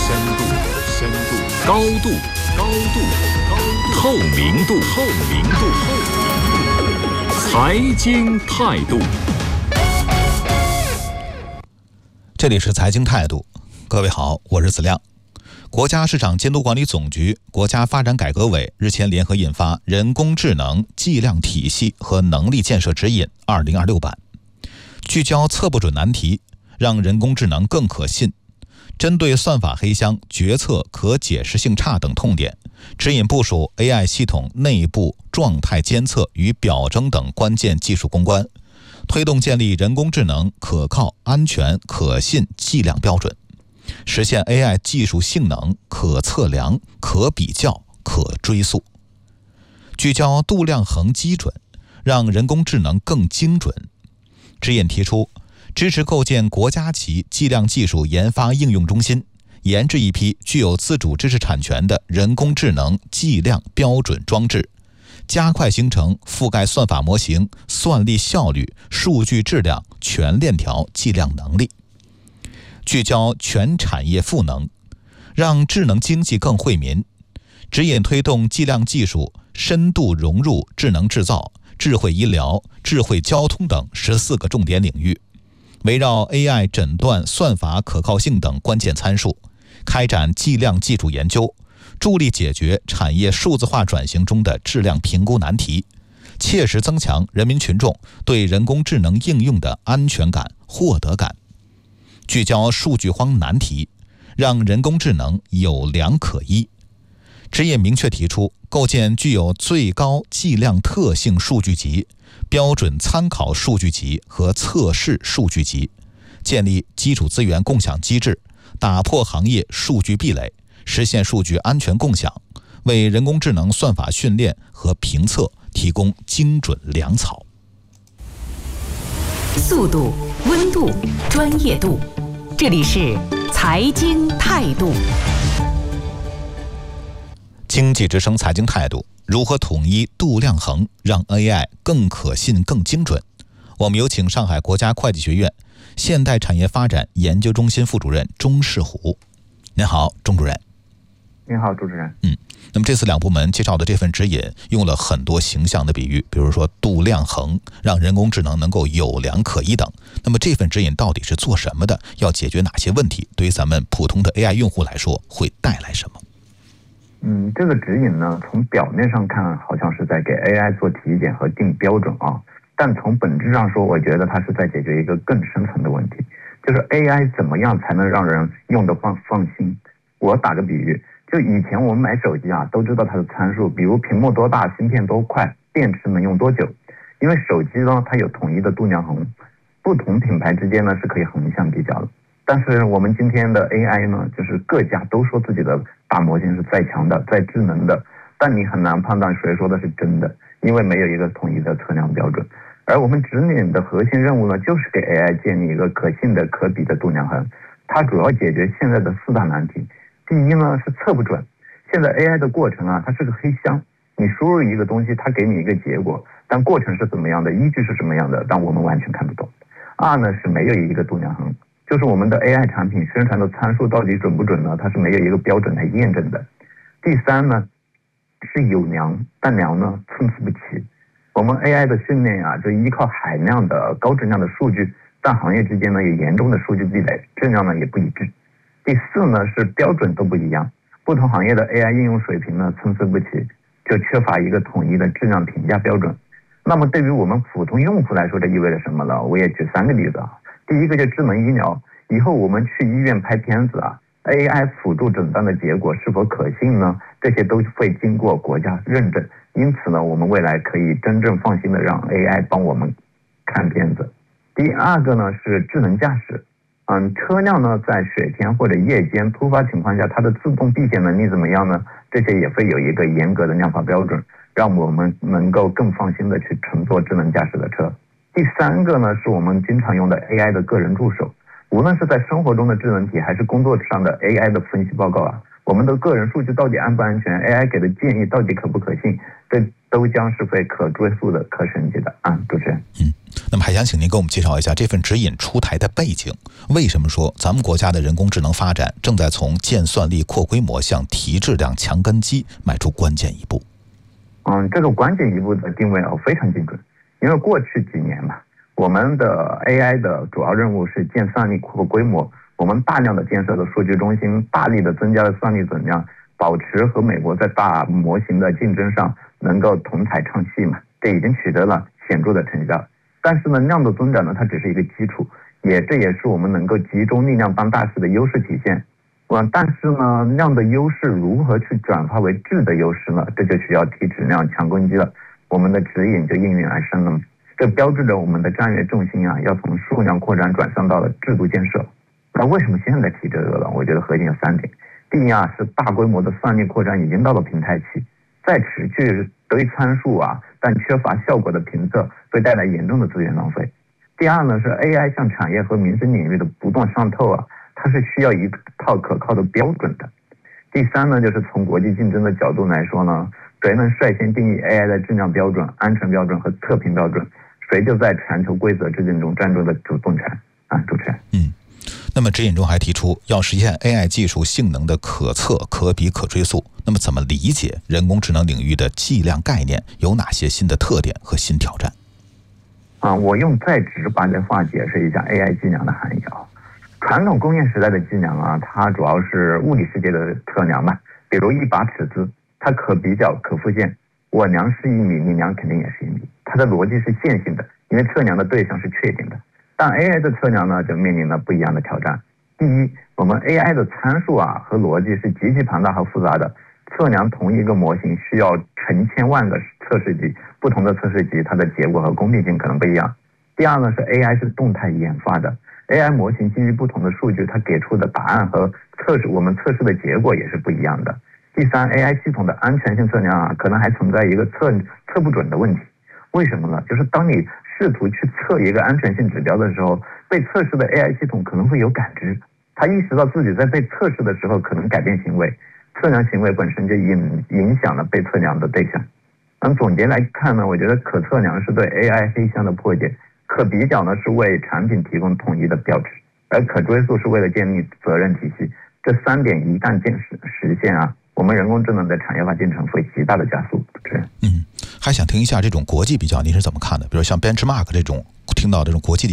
高度，透明度，财经态度。 这里是财经态度，各位好，我是子亮。国家市场监督管理总局、国家发展改革委日前联合印发《人工智能计量体系和能力建设指引（2026版）》，聚焦测不准难题，让人工智能更可信。针对算法黑箱、决策可解释性差等痛点，指引部署 AI 系统内部状态监测与表征等关键技术攻关，推动建立人工智能可靠、安全、可信计量标准，实现 AI 技术性能可测量、可比较、可追溯。聚焦度量衡基准，让人工智能更精准。指引提出，支持构建国家级计量技术研发应用中心，研制一批具有自主知识产权的人工智能计量标准装置，加快形成覆盖算法模型、算力效率、数据质量全链条计量能力。聚焦全产业赋能，让智能经济更惠民。指引推动计量技术深度融入智能制造、智慧医疗、智慧交通等14个重点领域，围绕 AI 诊断、算法可靠性等关键参数，开展计量技术研究，助力解决产业数字化转型中的质量评估难题，切实增强人民群众对人工智能应用的安全感、获得感。聚焦数据荒难题，让人工智能有良可依。指引明确提出，构建具有最高计量特性数据集、标准参考数据集和测试数据集，建立基础资源共享机制，打破行业数据壁垒，实现数据安全共享，为人工智能算法训练和评测提供精准粮草。 速度、温度、专业度，这里是财经态度。 经济之声财经态度，如何统一度量衡，让 AI 更可信、更精准？我们有请上海国家会计学院现代产业发展研究中心副主任钟世虎。您好，钟主任。 您好，主持人。 那么这次两部门介绍的这份指引用了很多形象的比喻，比如说度量衡，让人工智能能够有良可依等。那么这份指引到底是做什么的？要解决哪些问题？对于咱们普通的 AI 用户来说，会带来什么？ 这个指引呢，从表面上看好像是在给 AI 做体检和定标准啊，但从本质上说，我觉得它是在解决一个更深层的问题，就是 AI 怎么样才能让人用得放心。我打个比喻，就以前我们买手机啊，都知道它的参数，比如屏幕多大、芯片多快、电池能用多久。因为手机呢，它有统一的度量衡，不同品牌之间呢是可以横向比较的。但是我们今天的 AI 呢，就是各家都说自己的大模型是再强的、再智能的，但你很难判断谁说的是真的，因为没有一个统一的测量标准。而我们指引的核心任务呢，就是给 AI 建立一个可信的、可比的度量衡。它主要解决现在的4大难题。第一呢，是测不准。现在 AI 的过程啊，它是个黑箱，你输入一个东西，它给你一个结果，但过程是怎么样的，依据是什么样的，但我们完全看不懂。二呢，是没有一个度量衡，就是我们的 AI 产品宣传的参数到底准不准呢？它是没有一个标准来验证的。第三呢，是有量，但量呢参差不齐。我们 AI 的训练啊，就依靠海量的高质量的数据，但行业之间呢有严重的数据壁垒，质量呢也不一致。第四呢，是标准都不一样，不同行业的 AI 应用水平呢参差不齐，就缺乏一个统一的质量评价标准。那么对于我们普通用户来说，这意味着什么呢？我也举3个例子啊。第一个就智能医疗，以后我们去医院拍片子啊， AI 辅助诊断的结果是否可信呢？这些都会经过国家认证，因此呢，我们未来可以真正放心的让 AI 帮我们看片子。第二个呢是智能驾驶。车辆呢在雪天或者夜间突发情况下，它的自动避险能力怎么样呢？这些也会有一个严格的量化标准，让我们能够更放心的去乘坐智能驾驶的车。第三个呢是我们经常用的 AI 的个人助手，无论是在生活中的智能体还是工作上的 AI 的分析报告啊，我们的个人数据到底安不安全， AI 给的建议到底可不可信，这都将是会可追溯的、可审计的。主持人。 那么还想请您给我们介绍一下这份指引出台的背景，为什么说咱们国家的人工智能发展正在从建算力扩规模向提质量强根基迈出关键一步？ 这个关键一步的定位非常精准，因为过去几年嘛，我们的 AI 的主要任务是建算力扩规模，我们大量的建设的数据中心，大力的增加了算力总量，保持和美国在大模型的竞争上能够同台唱戏嘛，这已经取得了显著的成效。但是呢，量的增长呢，它只是一个基础，这也是我们能够集中力量办大事的优势体现。但是呢，量的优势如何去转化为质的优势呢？这就需要提质量强根基了。我们的指引就应运而生了。这标志着我们的战略重心要从数量扩展转向到了制度建设。那为什么现在提这个呢？我觉得核心有3点。第一是大规模的算力扩展已经到了平台期，再持续堆参数但缺乏效果的评测会带来严重的资源浪费。第二呢，是 AI 向产业和民生领域的不断上透它是需要一套可靠的标准的。第三呢，就是从国际竞争的角度来说呢，谁能率先定义 AI 的质量标准、安全标准和测评标准，谁就在全球规则制定中占据了主动权。主持人。 那么指引中还提出，要实现 AI 技术性能的可测、可比、可追溯。那么怎么理解人工智能领域的计量概念？有哪些新的特点和新挑战？ 我用再直白的话解释一下 AI 计量的含义传统工业时代的计量它主要是物理世界的测量嘛，比如一把尺子，它可比较、可复现。我量是1米，你量肯定也是1米。它的逻辑是线性的，因为测量的对象是确定的。但 AI 的测量呢，就面临了不一样的挑战。第一，我们 AI 的参数和逻辑是极其庞大和复杂的，测量同一个模型需要成千万个测试集，不同的测试集它的结果和公平性可能不一样。第二呢，是 AI 是动态演化的， AI 模型基于不同的数据，它给出的答案和我们测试的结果也是不一样的。第三， AI 系统的安全性测量可能还存在一个测不准的问题。为什么呢？就是当你试图去测一个安全性指标的时候，被测试的 AI 系统可能会有感知，它意识到自己在被测试的时候可能改变行为，测量行为本身就影响了被测量的对象。总结来看呢，我觉得可测量是对 AI 黑箱的破解，可比较呢是为产品提供统一的标志，而可追溯是为了建立责任体系。这3点一旦实现我们人工智能的产业化进程会极大的加速。 还想听一下这种国际比较您是怎么看的？比如像 benchmark 这种，听到这种国际的